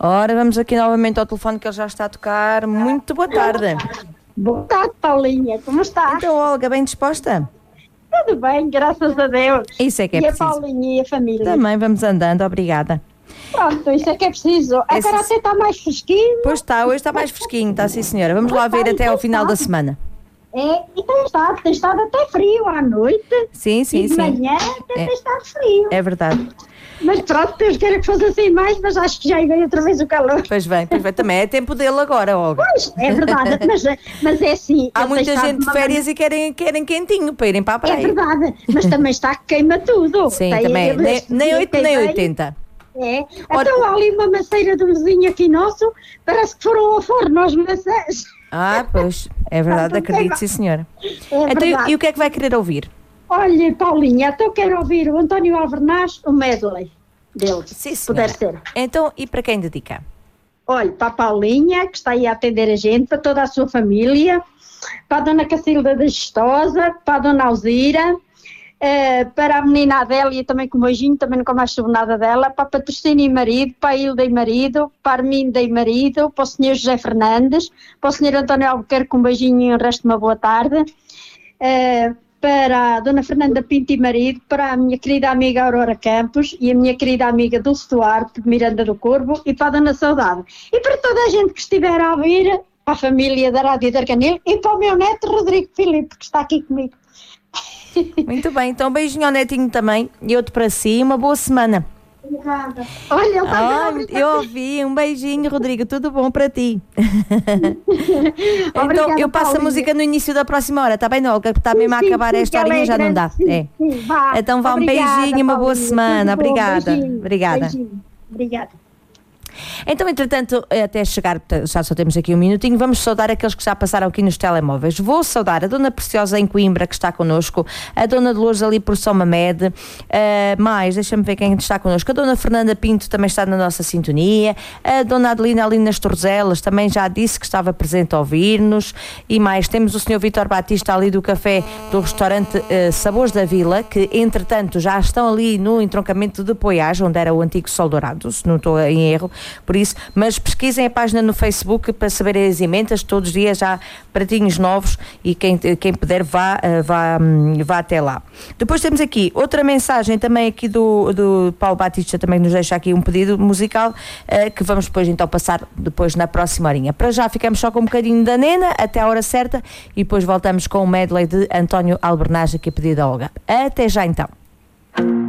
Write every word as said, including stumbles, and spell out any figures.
Ora, vamos aqui novamente ao telefone que ele já está a tocar. Muito boa tarde. Boa tarde, Paulinha, como está? Então, Olga, bem disposta? Tudo bem, graças a Deus. Isso é que é e preciso. E a Paulinha e a família? Também vamos andando, obrigada. Pronto, isso é que é preciso. Esse... Agora até está mais fresquinho. Pois está, hoje está mais fresquinho, está sim senhora. Vamos lá ver até ao final da semana. É, e tem estado, tem estado até frio à noite. Sim, sim, e de sim. manhã até é. tem estado frio. É verdade. Mas pronto, Deus queira que fosse assim mais, mas acho que já veio outra vez o calor. Pois bem, pois bem. Também é tempo dele agora, Olga. Pois, é verdade, mas, mas é assim. Há muita gente de férias e querem, querem quentinho para irem para a praia. É verdade, mas também está que queima tudo. Sim, tem, também. Ele, nem, nem oito, nem oitenta. É. Ora... Então há ali uma maceira de um vizinho aqui nosso, parece que foram ao forno as maçãs. Ah, pois, é verdade, acredito, sim senhora. É então, e, e o que é que vai querer ouvir? Olha, Paulinha, então quero ouvir o António Alvernaz, o medley deles, sim, se puder ser. Então, e para quem dedica? Olha, para a Paulinha, que está aí a atender a gente, para toda a sua família, para a Dona Cacilda da Gestosa, para a Dona Alzira, uh, para a menina Adélia, também com um beijinho, também nunca mais soube nada dela, para a Patrocínio e marido, para a Hilda e marido, para a Arminda e marido, para o senhor José Fernandes, para o senhor António Albuquerque com um beijinho e o resto de uma boa tarde, uh, para a Dona Fernanda Pinto e marido, para a minha querida amiga Aurora Campos e a minha querida amiga Dulce Duarte de Miranda do Corvo e para a Dona Saudade. E para toda a gente que estiver a ouvir, para a família da Rádio de Arcanil e para o meu neto Rodrigo Filipe, que está aqui comigo. Muito bem, então um beijinho ao netinho também e outro para si, uma boa semana. Obrigada. Olha, ele está ah, eu ouvi, um beijinho, Rodrigo, tudo bom para ti. Então Obrigada, eu passo Paulinha. A música no início da próxima hora, está bem, não? Que está mesmo a sim, acabar sim, esta horinha, é já grande, não dá. Sim, é. sim, vá. Então vá, um Obrigada, beijinho e uma boa Paulinha. semana. Bom, Obrigada. beijinho, Obrigada. Beijinho. Obrigada. Então, entretanto, até chegar, já só temos aqui um minutinho, vamos saudar aqueles que já passaram aqui nos telemóveis. Vou saudar a Dona Preciosa em Coimbra, que está connosco, a Dona Dolores ali por São Mamed, uh, mais, deixa-me ver quem está connosco, a Dona Fernanda Pinto também está na nossa sintonia, a Dona Adelina ali nas Torzelas também já disse que estava presente a ouvir-nos, e mais, temos o senhor Vítor Batista ali do café do restaurante uh, Sabores da Vila, que entretanto já estão ali no entroncamento de Poiás, onde era o antigo Sol Dourado, se não estou em erro, por isso, mas pesquisem a página no Facebook para saberem as emendas, todos os dias há pratinhos novos e quem, quem puder vá, vá, vá até lá. Depois temos aqui outra mensagem também aqui do, do Paulo Batista, também nos deixa aqui um pedido musical uh, que vamos depois então passar depois na próxima horinha. Para já ficamos só com um bocadinho da Nena até a hora certa e depois voltamos com o medley de António Alvernaz aqui a pedido da Olga. Até já então.